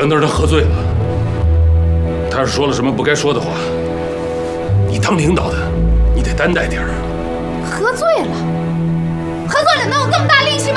梁灯他喝醉了，他要是说了什么不该说的话，你当领导的，你得担待点儿。 喝醉了，喝醉了能有这么大力气吗？